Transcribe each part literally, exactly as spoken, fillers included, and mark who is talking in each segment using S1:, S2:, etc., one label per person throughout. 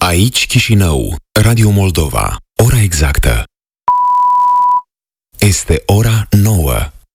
S1: Aici Chișinău, Radio Moldova. Ora exactă este ora nouă.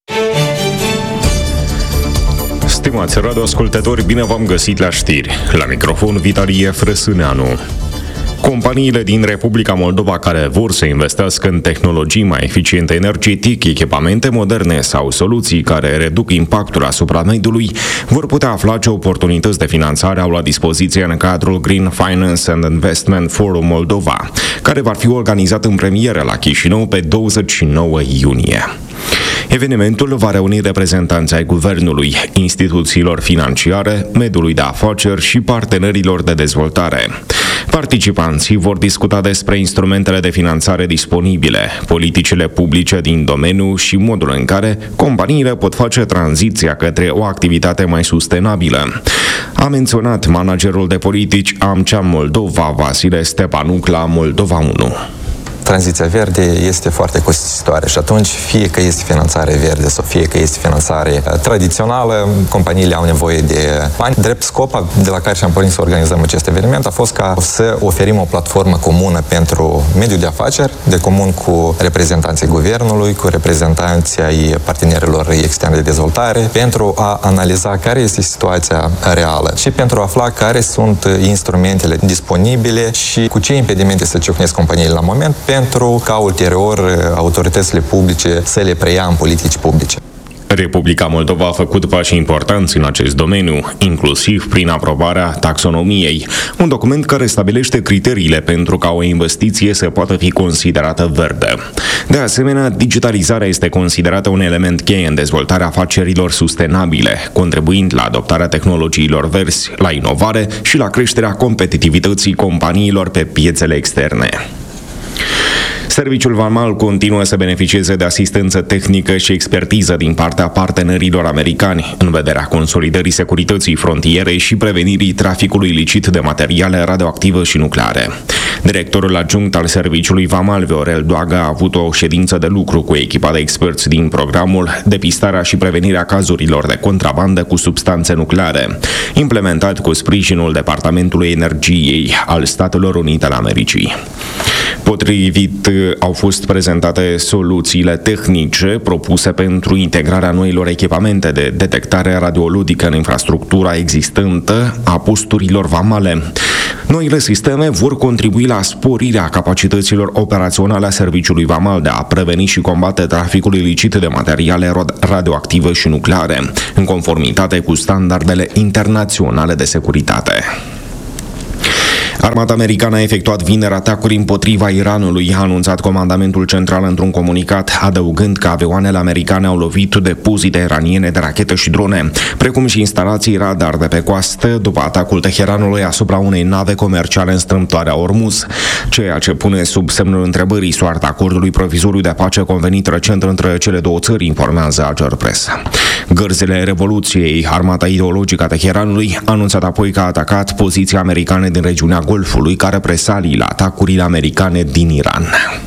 S2: Stimați radioascultători, bine v-am găsit la știri. La microfon Vitalie Frăsâneanu. Companiile din Republica Moldova care vor să investească în tehnologii mai eficiente energetic, echipamente moderne sau soluții care reduc impactul asupra mediului, vor putea afla ce oportunități de finanțare au la dispoziție în cadrul Green Finance and Investment Forum Moldova, care va fi organizat în premieră la Chișinău pe douăzeci și nouă iunie. Evenimentul va reuni reprezentanții ai guvernului, instituțiilor financiare, mediului de afaceri și partenerilor de dezvoltare. Participanții vor discuta despre instrumentele de finanțare disponibile, politicile publice din domeniu și modul în care companiile pot face tranziția către o activitate mai sustenabilă. A menționat managerul de politici AmCham Moldova, Vasile Stepanuc, la Moldova unu.
S3: Tranziția verde este foarte costisitoare și atunci, fie că este finanțare verde sau fie că este finanțare tradițională, companiile au nevoie de bani. Drept scop de la care și-am pornit să organizăm acest eveniment a fost ca să oferim o platformă comună pentru mediul de afaceri, de comun cu reprezentanții guvernului, cu reprezentanții ai partenerilor externe de dezvoltare, pentru a analiza care este situația reală și pentru a afla care sunt instrumentele disponibile și cu ce impedimente se ciocnesc companiile la moment, pentru ca ulterior autoritățile publice să le preia în politici publice.
S2: Republica Moldova a făcut pași importanți în acest domeniu, inclusiv prin aprobarea taxonomiei, un document care stabilește criteriile pentru ca o investiție să poată fi considerată verde. De asemenea, digitalizarea este considerată un element cheie în dezvoltarea afacerilor sustenabile, contribuind la adoptarea tehnologiilor verzi, la inovare și la creșterea competitivității companiilor pe piețele externe. Serviciul Vamal continuă să beneficieze de asistență tehnică și expertiză din partea partenerilor americani în vederea consolidării securității frontierei și prevenirii traficului ilicit de materiale radioactive și nucleare. Directorul adjunct al Serviciului Vamal, Viorel Doaga, a avut o ședință de lucru cu echipa de experți din programul Depistarea și prevenirea cazurilor de contrabandă cu substanțe nucleare, implementat cu sprijinul Departamentului Energiei al Statelor Unite ale Americii. Potrivit, au fost prezentate soluțiile tehnice propuse pentru integrarea noilor echipamente de detectare radiologică în infrastructura existentă a posturilor vamale. Noile sisteme vor contribui la sporirea capacităților operaționale a Serviciului Vamal de a preveni și combate traficul ilicit de materiale radioactive și nucleare, în conformitate cu standardele internaționale de securitate. Armata americană a efectuat vineri atacuri împotriva Iranului, a anunțat comandamentul central într-un comunicat, adăugând că avioanele americane au lovit depozite iraniene de rachete și drone, precum și instalații radar de pe coastă, după atacul Teheranului asupra unei nave comerciale în strâmtoarea Ormuz, ceea ce pune sub semnul întrebării soarta acordului provizoriu de pace convenit recent între cele două țări, informează Ager Press. Gărzile Revoluției, armata ideologică a Teheranului, a anunțat apoi că a atacat poziții americane din regiunea Golfului ca represalii la atacurile americane din Iran.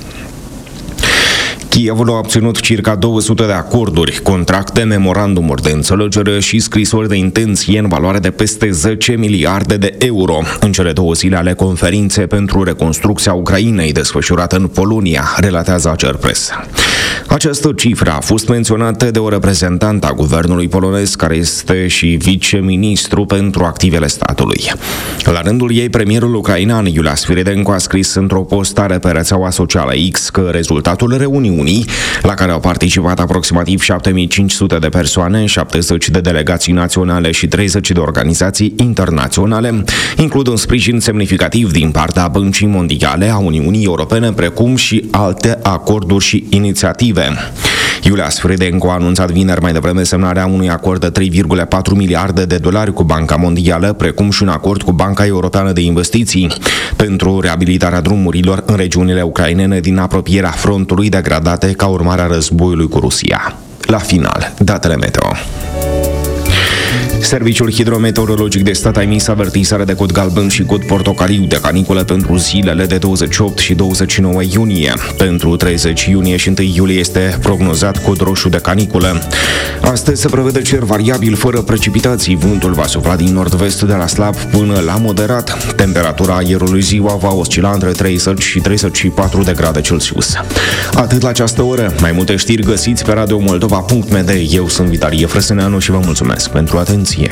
S2: Kievul a obținut circa două sute de acorduri, contracte, memorandumuri de înțelegere și scrisori de intenție în valoare de peste zece miliarde de euro în cele două zile ale conferinței pentru reconstrucția Ucrainei desfășurată în Polonia, relatează Ager Press. Această cifră a fost menționată de o reprezentantă a guvernului polonez, care este și viceministru pentru activele statului. La rândul ei, premierul ucrainean Iulia Sfiridenko a scris într-o postare pe rețeaua socială X că rezultatul reuniunii, la care au participat aproximativ șapte mii cinci sute de persoane, șaptezeci de delegații naționale și treizeci de organizații internaționale, includ un sprijin semnificativ din partea Băncii Mondiale, a Uniunii Europene, precum și alte acorduri și inițiative. Iulia Sfiridenko a anunțat vineri mai devreme semnarea unui acord de trei virgulă patru miliarde de dolari cu Banca Mondială, precum și un acord cu Banca Europeană de Investiții pentru reabilitarea drumurilor în regiunile ucrainene din apropierea frontului degradate ca urmare a războiului cu Rusia. La final, datele meteo. Serviciul Hidrometeorologic de Stat a emis avertizare de cod galben și cod portocaliu de caniculă pentru zilele de douăzeci și opt și douăzeci și nouă iunie. Pentru treizeci iunie și întâi iulie este prognozat cod roșu de caniculă. Astăzi se prevede cer variabil fără precipitații. Vântul va sufla din nord-vest de la slab până la moderat. Temperatura aerului ziua va oscila între treizeci și treizeci și patru de grade Celsius. Atât la această oră. Mai multe știri găsiți pe radio moldova punct m d. Eu sunt Vitalie Frăsăneanu și vă mulțumesc pentru atenție.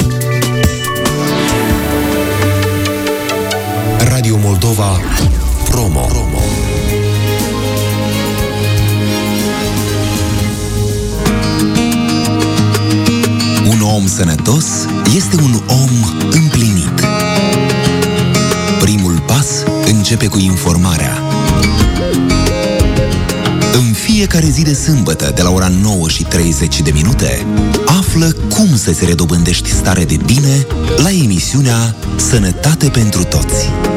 S1: Radio Moldova Promo. Promo. Un om sănătos este un om împlinit. Primul pas începe cu informarea. În fiecare zi de sâmbătă, de la ora nouă și treizeci de minute, află cum să-ți redobândești stare de bine la emisiunea Sănătate pentru Toți.